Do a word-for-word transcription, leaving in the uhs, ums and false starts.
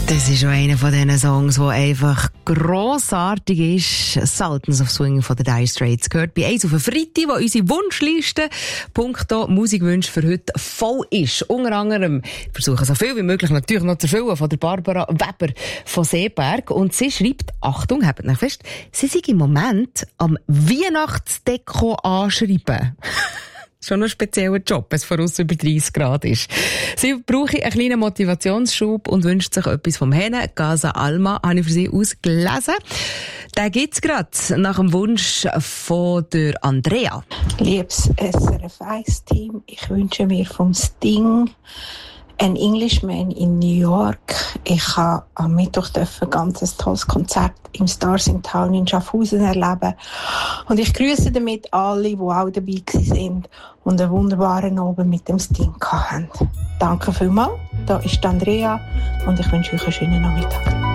Das ist schon einer von diesen Songs, der einfach grossartig ist. Sultans of Swing von den Dire Straits gehört bei eins auf den Freitag, wo unsere Wunschliste punkto Musikwünsche für heute voll ist. Unter anderem, ich versuche so viel wie möglich natürlich noch zu erfüllen, von der Barbara Weber von Seeberg. Und sie schreibt, Achtung, habt euch fest, sie sei im Moment am Weihnachtsdeko anschreiben. Schon ein spezieller Job, wenn es voraus über dreißig Grad ist. Sie brauche einen kleinen Motivationsschub und wünscht sich etwas vom Henne. Casa Alma habe ich für sie ausgelesen. Den gibt's gerade nach dem Wunsch von der Andrea. Liebes S R F eins Team, ich wünsche mir vom Sting An Englishman in New York. Ich habe am Mittwoch ein ganz tolles Konzert im Stars in Town in Schaffhausen erleben. Und ich grüße damit alle, die auch dabei sind und einen wunderbaren Abend mit dem Sting hatten. Danke vielmals. Da ist Andrea und ich wünsche euch einen schönen Nachmittag.